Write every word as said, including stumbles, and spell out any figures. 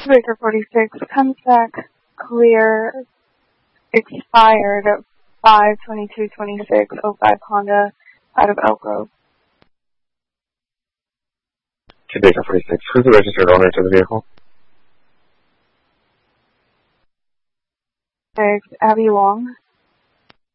Baker forty-six comes back clear, expired at five twenty-two twenty-six, oh five Honda out of Elk Grove. To Baker forty-six, who's the registered owner to the vehicle? Six, Abby Long.